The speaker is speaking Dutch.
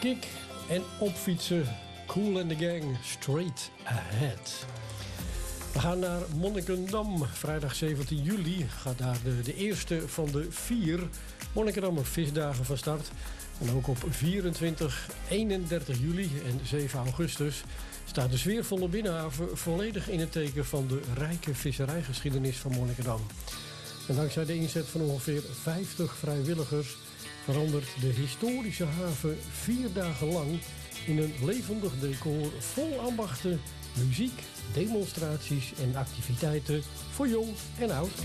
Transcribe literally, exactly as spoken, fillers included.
kick en opfietsen. Kool and the Gang, straight ahead. We gaan naar Monnikendam. Vrijdag zeventien juli gaat daar de, de eerste van de vier Monnikendammer visdagen van start. En ook op vierentwintig, eenendertig juli en zeven augustus staat de sfeervolle binnenhaven volledig in het teken van de rijke visserijgeschiedenis van Monnikendam. En dankzij de inzet van ongeveer vijftig vrijwilligers verandert de historische haven vier dagen lang in een levendig decor vol ambachten, muziek, demonstraties en activiteiten voor jong en oud.